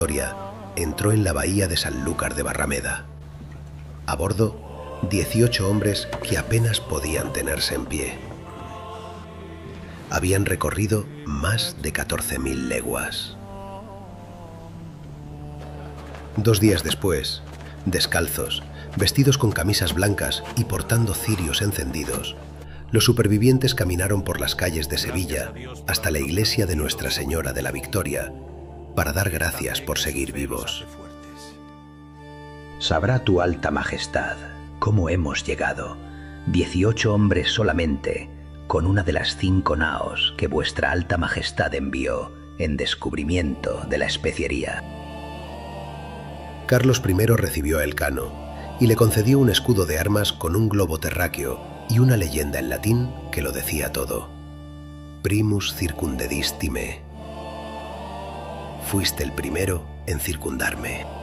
entró en la bahía de Sanlúcar de Barrameda. A bordo, 18 hombres que apenas podían tenerse en pie. Habían recorrido más de 14.000 leguas. 2 días después, descalzos, vestidos con camisas blancas y portando cirios encendidos, los supervivientes caminaron por las calles de Sevilla hasta la iglesia de Nuestra Señora de la Victoria para dar gracias por seguir vivos. Sabrá tu alta majestad cómo hemos llegado, 18 hombres solamente, con una de las 5 naos que vuestra alta majestad envió en descubrimiento de la especiería. Carlos I recibió a Elcano y le concedió un escudo de armas con un globo terráqueo y una leyenda en latín que lo decía todo. Primus circundedisти me. Fuiste el primero en circundarme.